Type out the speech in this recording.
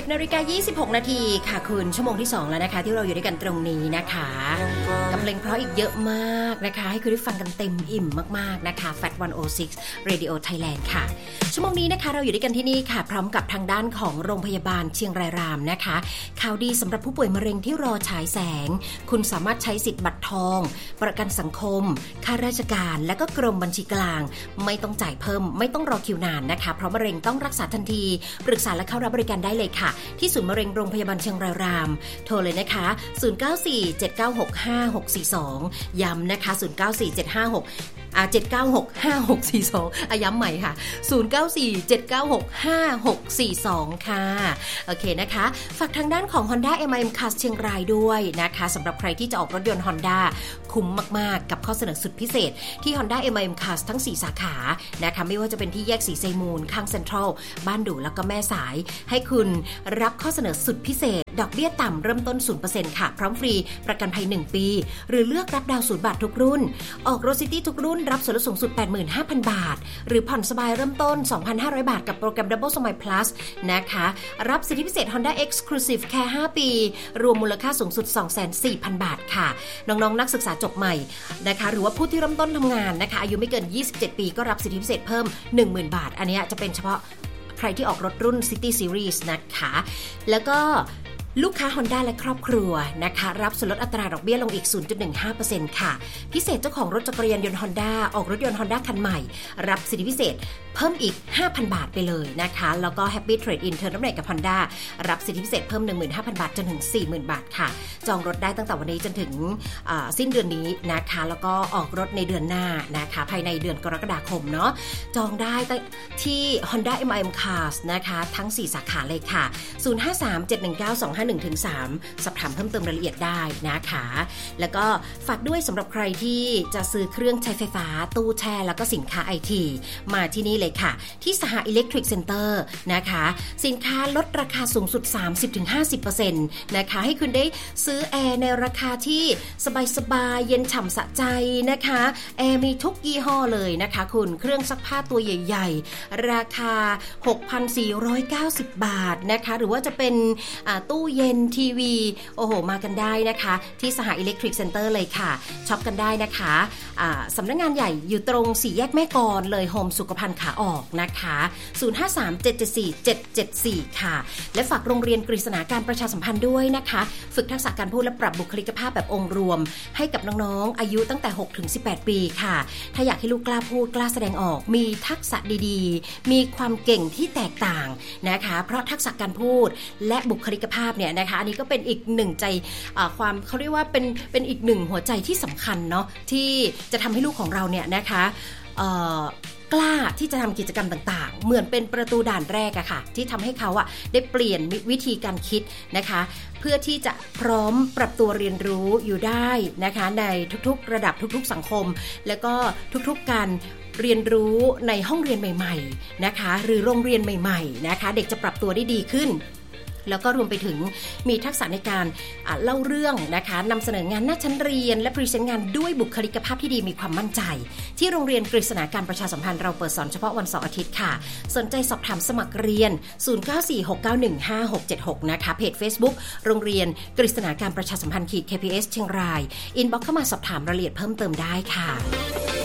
10:26 นาทีค่ะคุณชั่วโมงที่2แล้วนะคะที่เราอยู่ด้วยกันตรงนี้นะคะกับเพลงเพราะอีกเยอะมากนะคะให้คุณได้ฟังกันเต็มอิ่มมากๆนะคะ Fat 106 Radio Thailand ค่ะชั่วโมงนี้นะคะเราอยู่ด้วยกันที่นี่ค่ะพร้อมกับทางด้านของโรงพยาบาลเชียงรายรามนะคะข่าวดีสำหรับผู้ป่วยมะเร็งที่รอฉายแสงคุณสามารถใช้สิทธิ์บัตรทองประกันสังคมข้าราชการและก็กรมบัญชีกลางไม่ต้องจ่ายเพิ่มไม่ต้องรอคิวนานนะคะเพราะมะเร็งต้องรักษาทันทีปรึกษาและเข้ารับบริการได้เลยค่ะที่ศูนย์มะเร็งโรงพยาบาลเชียงรายรามโทรเลยนะคะ0947965642ย้ำนะคะ094756 7965642ย้ำใหม่ค่ะ0947965642ค่ะโอเคนะคะฝากทางด้านของ Honda MIM Cars เชียงรายด้วยนะคะสำหรับใครที่จะออกรถยนต์ Honda คุ้มมากๆกับข้อเสนอสุดพิเศษที่ Honda MIM Cars ทั้ง4สาขานะคะไม่ว่าจะเป็นที่แยกสีไซมูลข้างเซ็นทรัลบ้านดูแล้วก็แม่สายให้คุณรับข้อเสนอสุดพิเศษดอกเบี้ยต่ำเริ่มต้น 0% ค่ะพร้อมฟรีประกันภัย1ปีหรือเลือกรับดาว0 บาททุกรุ่นออกรถซิตี้ทุกรุ่นรับส่วนลดสูงสุด 85,000 บาทหรือผ่อนสบายเริ่มต้น 2,500 บาทกับโปรแกรม Double Smile Plus นะคะรับสิทธิพิเศษ Honda Exclusive Care 5 ปีรวมมูลค่าสูงสุด 240,000 บาทค่ะน้องๆนักศึกษาจบใหม่นะคะหรือว่าผู้ที่เริ่มต้นทำงานนะคะอายุไม่เกิน27ปีก็รับสิทธิพิเศษเพิ่ม 10,000 บาทอันนี้จะเป็นเฉพาะใครที่ออกรถรุ่น City Series นะคะแล้วก็ลูกค้า Honda และครอบครัวนะคะรับส่วนลดอัตราดอกเบี้ยลงอีก 0.15% ค่ะพิเศษเจ้าของรถจักรยานยนต์ Honda ออกรถยนต์ Honda คันใหม่รับสิทธิพิเศษเพิ่มอีก 5,000 บาทไปเลยนะคะแล้วก็ Happy Trade In เทิร์นน้ำหนักกับ Honda รับสิทธิพิเศษเพิ่ม 15,000 บาทจนถึง 40,000 บาทค่ะจองรถได้ตั้งแต่วันนี้จนถึงสิ้นเดือนนี้นะคะแล้วก็ออกรถในเดือนหน้านะคะภายในเดือนกรกฎาคมเนาะจองได้ที่ Honda MIM Cars นะคะทั้ง4สาขาเลยค่ะ0537192513สอบถามเพิ่มเติมรายละเอียดได้นะคะแล้วก็ฝากด้วยสำหรับใครที่จะซื้อเครื่องใช้ไฟฟ้าตู้แช่แล้วก็สินค้า IT มาที่นี่เลยค่ะที่สหอิเล็กทริกเซ็นเตอร์นะคะสินค้าลดราคาสูงสุด 30-50% นะคะให้คุณได้ซื้อแอร์ในราคาที่สบายๆเย็นฉ่ำสะใจนะคะแอร์มีทุกยี่ห้อเลยนะคะคุณเครื่องซักผ้าตัวใหญ่ๆราคา 6,490 บาทนะคะหรือว่าจะเป็นตู้เย็นทีวีโอ้โหมากันได้นะคะที่สหอิเล็กทริกเซ็นเตอร์เลยค่ะช็อปกันได้นะคะสำนักงานใหญ่อยู่ตรง4แยกแม่กลเลยโฮมสุขภัณฑ์ขาออกนะคะ0537747774ค่ะและฝากโรงเรียนกฤษณาการประชาสัมพันธ์ด้วยนะคะฝึกทักษะการพูดและปรับบุคลิกภาพแบบองค์รวมให้กับน้องๆอายุตั้งแต่ 6-18 ปีค่ะถ้าอยากให้ลูกกล้าพูดกล้าแสดงออกมีทักษะดีๆมีความเก่งที่แตกต่างนะคะเพราะทักษะการพูดและบุคลิกภาพเนี่ยนะคะอันนี้ก็เป็นอีกหนึ่งใจความเขาเรียกว่าเป็นอีกหนึ่งหัวใจที่สำคัญเนาะที่จะทำให้ลูกของเราเนี่ยนะคะกล้าที่จะทำกิจกรรมต่างๆเหมือนเป็นประตูด่านแรกอะค่ะที่ทำให้เขาอะได้เปลี่ยนวิธีการคิดนะคะเพื่อที่จะพร้อมปรับตัวเรียนรู้อยู่ได้นะคะในทุกๆระดับทุกๆสังคมแล้วก็ทุกๆการเรียนรู้ในห้องเรียนใหม่ๆนะคะหรือโรงเรียนใหม่ๆนะคะเด็กจะปรับตัวได้ดีขึ้นแล้วก็รวมไปถึงมีทักษะในการเล่าเรื่องนะคะนำเสนองานหน้าชั้นเรียนและพรีเซนต์งานด้วยบุคลิกภาพที่ดีมีความมั่นใจที่โรงเรียนกฤษณาการประชาสัมพันธ์เราเปิดสอนเฉพาะวันเสาร์อาทิตย์ค่ะสนใจสอบถามสมัครเรียน0946915676นะคะเพจ Facebook โรงเรียนกฤษณาการประชาสัมพันธ์KPS เชียงรายอินบ็อกซ์เข้ามาสอบถามรายละเอียดเพิ่มเติมได้ค่ะ